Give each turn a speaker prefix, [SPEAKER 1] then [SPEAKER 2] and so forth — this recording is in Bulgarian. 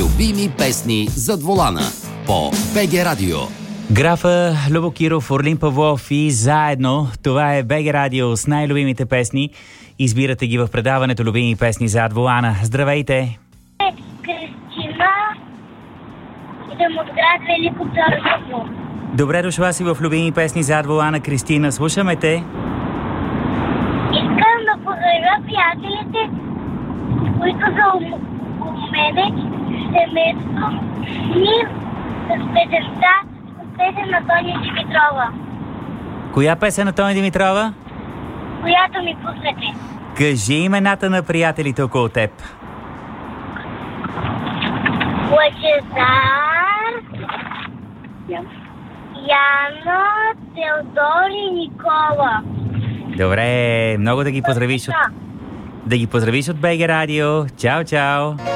[SPEAKER 1] Любими песни зад волана по БГ Радио.
[SPEAKER 2] Графа Любо Киров, Орлин Павлов и заедно. Това е БГ Радио с най-любимите песни. Избирате ги в предаването Любими песни зад волана. Здравейте!
[SPEAKER 3] Кристина, идем от град Велико Търново.
[SPEAKER 2] Добре дошла си в Любими песни зад волана, Кристина. Слушаме те.
[SPEAKER 3] Искам да поздравя приятелите, които са у мене, семейство ни с песен на Тоня Димитрова.
[SPEAKER 2] Коя песен на Тоня Димитрова?
[SPEAKER 3] Която ми пуснете.
[SPEAKER 2] Кажи имената на приятелите около теб.
[SPEAKER 3] Лъчезар, Яна, Теодор и Никола.
[SPEAKER 2] Добре, много да ги поздравиш от БГ Радио. Чао, чао!